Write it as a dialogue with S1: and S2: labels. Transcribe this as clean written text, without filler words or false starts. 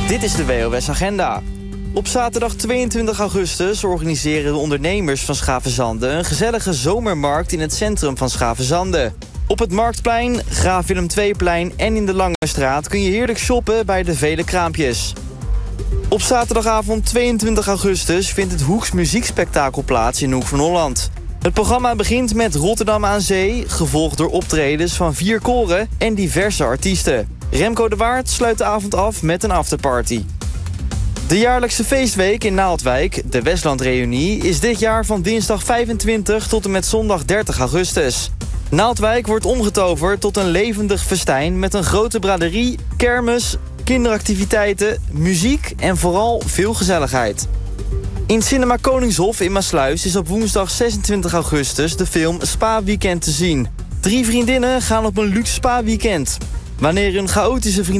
S1: Dit is de WOS Agenda. Op zaterdag 22 augustus organiseren de ondernemers van Schavenzande een gezellige zomermarkt in het centrum van Schavenzande. Op het Marktplein, Graaf Willem II-plein en in de Langestraat kun je heerlijk shoppen bij de vele kraampjes. Op zaterdagavond 22 augustus vindt het Hoeks Muziekspektakel plaats in Hoek van Holland. Het programma begint met Rotterdam aan Zee, gevolgd door optredens van 4 koren en diverse artiesten. Remco de Waard sluit de avond af met een afterparty. De jaarlijkse feestweek in Naaldwijk, de Westlandreunie, is dit jaar van dinsdag 25 tot en met zondag 30 augustus. Naaldwijk wordt omgetoverd tot een levendig festijn met een grote braderie, kermis, kinderactiviteiten, muziek en vooral veel gezelligheid. In Cinema Koningshof in Maassluis is op woensdag 26 augustus de film Spa Weekend te zien. 3 vriendinnen gaan op een luxe spa weekend. Wanneer hun chaotische vriendin